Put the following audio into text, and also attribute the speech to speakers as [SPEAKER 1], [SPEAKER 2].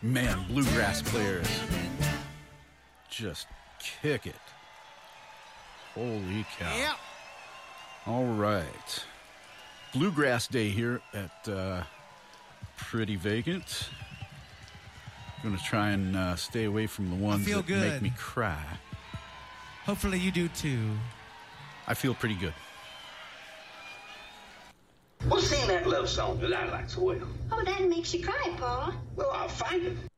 [SPEAKER 1] Man, bluegrass players just kick it. Holy cow.
[SPEAKER 2] Yeah.
[SPEAKER 1] All right. Bluegrass Day here at Pretty Vacant. Going to try and stay away from the ones
[SPEAKER 2] feel
[SPEAKER 1] that
[SPEAKER 2] good.
[SPEAKER 1] make me cry.
[SPEAKER 2] Hopefully you do too.
[SPEAKER 1] I feel pretty good.
[SPEAKER 3] Well, sing that love song that I like so well.
[SPEAKER 4] Oh, that makes you cry, Paula.
[SPEAKER 3] Well, I'll find it.